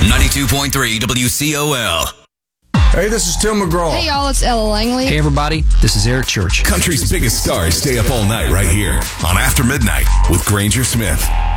92.3 WCOL. Hey, this is Tim McGraw. Hey, y'all, it's Ella Langley. Hey, everybody, this is Eric Church. Country's biggest stars stay up all night right here on After Midnight with Granger Smith.